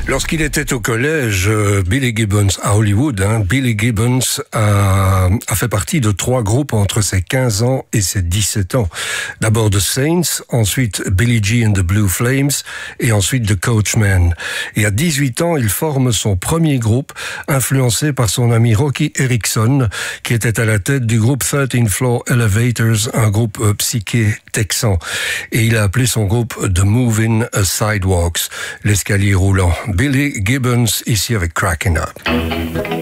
Lorsqu'il était au collège, Billy Gibbons à Hollywood, Billy Gibbons a fait partie de 3 groupes entre ses 15 ans et ses 17 ans. D'abord The Saints, ensuite Billy G and the Blue Flames et ensuite The Coachman. Et à 18 ans, il forme son premier groupe, influencé par son ami Rocky Erickson, qui était à la tête du groupe 13th Floor Elevators, un groupe psyché texan. Et il a appelé son groupe The Moving Sidewalks, l'escalier roulant. Billy Gibbons, ici avec Crackin' Up.